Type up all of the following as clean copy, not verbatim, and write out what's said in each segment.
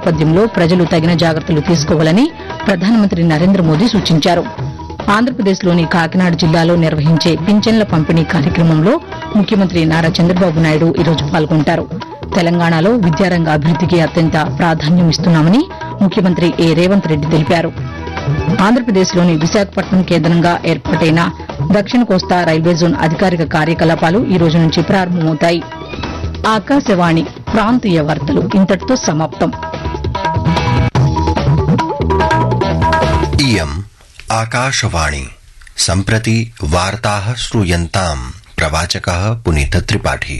నేపథ్యంలో ప్రజలు తగిన జాగ్రత్తలు తీసుకోవాలని ప్రధానమంత్రి నరేంద్ర మోదీ సూచించారు. ఆంధ్రప్రదేశ్లోని కాకినాడ జిల్లాలో నిర్వహించే పింఛన్ల పంపిణీ కార్యక్రమంలో ముఖ్యమంత్రి నారా చంద్రబాబు నాయుడు ఈరోజు పాల్గొంటారు. తెలంగాణలో విద్యారంగ అభివృద్దికి అత్యంత ప్రాధాన్యం ఇస్తున్నామని ముఖ్యమంత్రి ఏ రేవంత్ రెడ్డి తెలిపారు. ఆంధ్రప్రదేశ్లోని విశాఖపట్నం కేంద్రంగా ఏర్పాటైన దక్షిణ కోస్తా రైల్వే జోన్ అధికారిక కార్యకలాపాలు ఈ రోజు నుంచి ప్రారంభమవుతాయి. ఆకాశవాణి ప్రాంతీయ వార్తలు ఇంతటితో సమాప్తం. इयम् आकाशवाणी सम्प्रति वार्ताः श्रूयन्ताम्. प्रवाचकः पुनीत त्रिपाठी.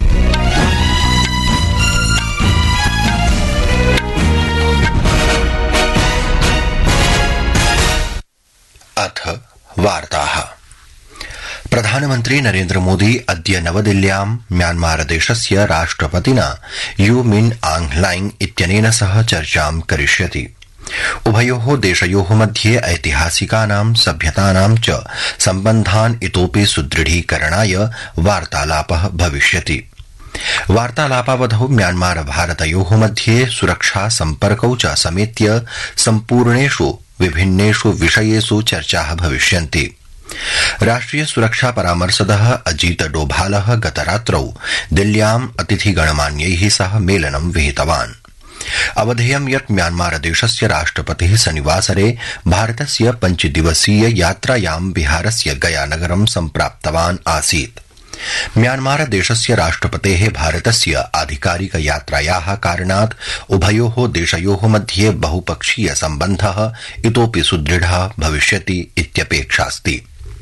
अथ वार्ताः. प्रधानमन्त्री नरेन्द्र मोदी अद्य नवदिल्ल्यां म्यांमार देशस्य राष्ट्रपतिना यू मिन आंग ह्लाइंग इत्यनेन सह चर्चां करिष्यति. उभयोः देशयोः मध्ये ऐतिहासिकानां सभ्यतानां च सम्बन्धान् इतोपि सुदृढीकरणाय वार्तालापः भविष्यति. वार्तालापावधौ म्यांमार भारतयोः मध्ये सुरक्षा सम्पर्कौ च समेत्य सम्पूर्णेषु विभिन्नेषु विषयेषु चर्चाः भविष्यन्ति. राष्ट्रिय सुरक्षा परामर्शदः अजीत डोभालः गतरात्रौ दिल्ल्याम् अतिथिगणमान्यैः सह मेलनं विहितवान्. अवधेयं यत् म्यांमार देशस्य राष्ट्रपतिः शनिवासरे भारतस्य 5 दिवसीय यात्रायां बिहारस्य गयानगरं सम्प्राप्तवान् आसीत्. म्यांमार देशस्य राष्ट्रपतेः भारतस्य आधिकारिक यात्रायाः कारणात् उभयोः देशयोः मध्ये बहुपक्षीय सम्बन्धः इतोपि सुदृढः भविष्यति इत्यपेक्षास्ति.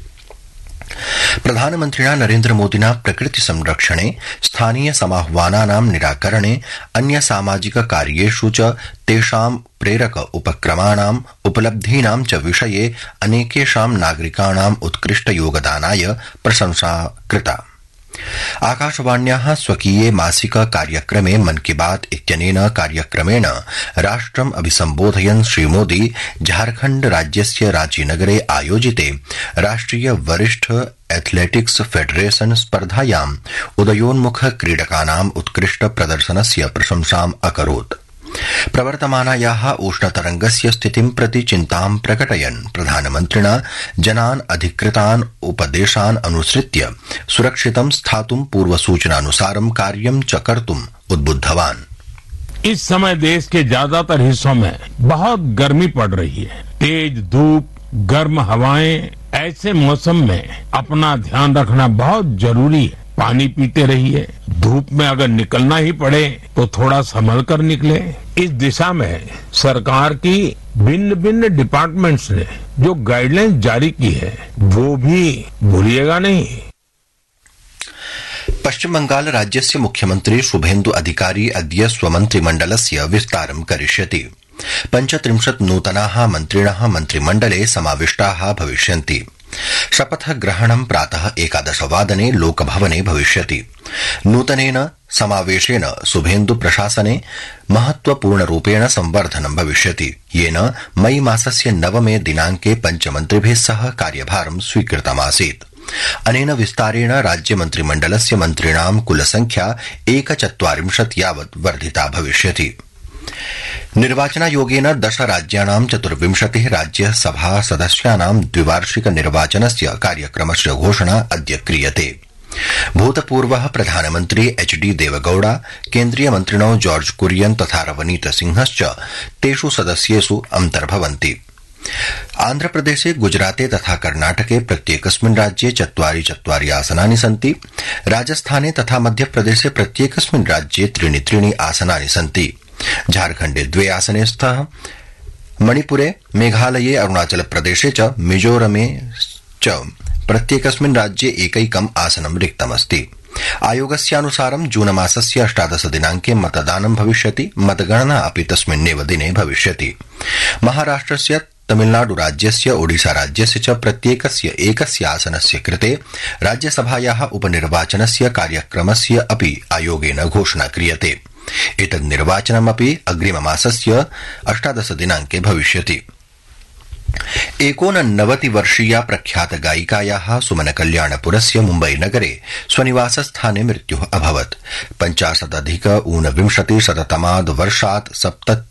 प्रधानमन्त्रिणा नरेन्द्र मोदिना प्रकृति संरक्षणे, स्थानीय समाह्वानानां निराकरणे, अन्य सामाजिक कार्येषु च तेषां प्रेरक उपक्रमाणां उपलब्धीनां च विषये अनेकेषां नागरिकाणाम् उत्कृष्ट योगदानाय प्रशंसा कृता. आकाशवाण्याः स्वकीये मासिक कार्यक्रमे मन की बात इत्यनेन कार्यक्रमेण राष्ट्रम् अभिसम्बोधयन् श्रीमोदी झारखण्ड राज्यस्य रांचीनगरे आयोजिते राष्ट्रिय वरिष्ठ एथलेटिक्स फेडरेशन स्पर्धायाम् उदयोन्मुख क्रीडकानाम् उत्कृष्ट प्रदर्शनस्य प्रशंसाम् अकरोत्. प्रवर्तमानायाः उष्णतरंगस्य स्थितिं प्रति चिन्तां प्रकटयन् प्रधानमन्त्रिणा जनान् अधिकृतान् उपदेशान् अनुसृत्य सुरक्षितं स्थातुं पूर्वसूचनानुसारं कार्यं च कर्तुम् उद्बुद्धवान्. इस समय देश के ज्यादातर हिस्सों में बहुत गर्मी पड़ रही है. तेज धूप, गर्म हवाएं, ऐसे मौसम में अपना ध्यान रखना बहुत जरूरी है. पानी पीते रहिए. धूप में अगर निकलना ही पड़े तो थोड़ा संभल कर निकले. इस दिशा में सरकार की भिन्न भिन्न डिपार्टमेंट्स ने जो गाइडलाइंस जारी की है वो भी भूलिएगा नहीं. पश्चिम बंगाल राज्यस्य मुख्यमन्त्री शुभेन्दु अधिकारी अद्य स्वमन्त्रिमण्डलस्य विस्तारं करिष्यति. 35 नूतनाः मन्त्रिणः मन्त्रिमण्डले समाविष्टाः भविष्यन्ति. शपथग्रहणं प्रातः 11 वादने लोकभवने भविष्यति. नूतनेन समावेशेन शुभेन्दु प्रशासने महत्वपूर्णरूपेण संवर्धनं भविष्यति, येन मई मासस्य 9 दिनांके पञ्चमन्त्रिभिः सह कार्यभारं स्वीकृतमासीत्. अनेन विस्तारेण राज्यमन्त्रिमण्डलस्य मन्त्रिणां कुलसंख्या 41 यावत् वर्धिता भविष्यति. निर्वाचनायोगेन 10 राज्याणां 24 राज्यसभा सदस्यानां द्विवार्षिक निर्वाचनस्य कार्यक्रमस्य घोषणा अद्य क्रियते. भूतपूर्वः प्रधानमन्त्री एचडी देवगौड़ा, केन्द्रीय मन्त्रिणो जॉर्ज कुरियन तथा रवनीत सिंहश्च तेषु सदस्येषु अन्तर्भवन्ति. आन्ध्रप्रदेशे, गुजराते तथा कर्णाटके प्रत्येकस्मिन् राज्ये 4 आसनानि सन्ति. राजस्थाने तथा मध्यप्रदेशे प्रत्येकस्मिन् राज्ये 3 आसनानि सन्ति. झारखण्डे 2 आसने स्तः. मणिपुरे, मेघालये, अरुणाचल प्रदेशे च मिजोरमे च प्रत्येकस्मिन् राज्ये एकैकम् आसनं रिक्तमस्ति. आयोगस्यानुसारं जून मासस्य 18 दिनांके मतदानं भविष्यति. मतगणना अपि तस्मिन्नेव दिने भविष्यति. महाराष्ट्रस्य, तमिलनाडु राज्यस्य, ओडिशा राज्यस्य च प्रत्येकस्य एकस्य आसनस्य कृते राज्यसभायाः उपनिर्वाचनस्य कार्यक्रमस्य अपि आयोगेन घोषणा क्रियते. एतद् निर्वाचनमपि अग्रिममासस्य 18 दिनांके भविष्यति. 89-वर्षीया प्रख्यात गायिकायाः सुमन कल्याणपुरस्य मुम्बई नगरे स्वनिवासस्थाने मृत्युः अभवत्. 50-अधिक 19-शततमाद् वर्षात्